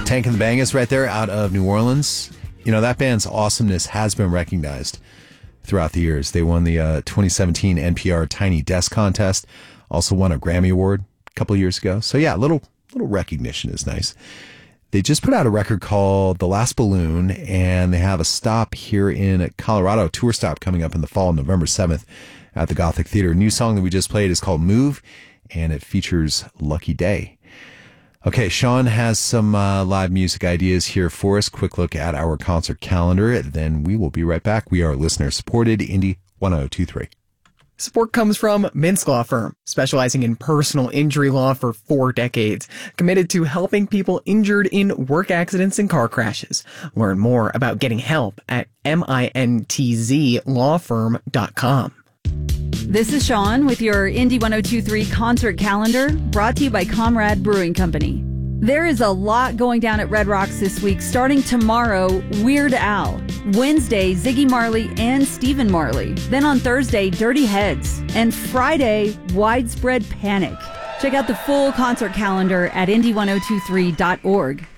Tank and the Bangas right there out of New Orleans. You know, that band's awesomeness has been recognized throughout the years. They won the 2017 NPR Tiny Desk Contest, also won a Grammy Award a couple of years ago. So yeah, a little recognition is nice. They just put out a record called The Last Balloon, and they have a stop here in Colorado, tour stop coming up in the fall, November 7th at the Gothic Theater. A new song that we just played is called Move, and it features Lucky Day. Okay, Sean has some live music ideas here for us. Quick look at our concert calendar, then we will be right back. We are listener-supported, Indy 1023. Support comes from Mintz Law Firm, specializing in personal injury law for 4 decades, committed to helping people injured in work accidents and car crashes. Learn more about getting help at mintzlawfirm.com. This is Sean with your Indy 1023 concert calendar, brought to you by Comrade Brewing Company. There is a lot going down at Red Rocks this week. Starting tomorrow, Weird Al. Wednesday, Ziggy Marley and Stephen Marley. Then on Thursday, Dirty Heads. And Friday, Widespread Panic. Check out the full concert calendar at indy1023.org.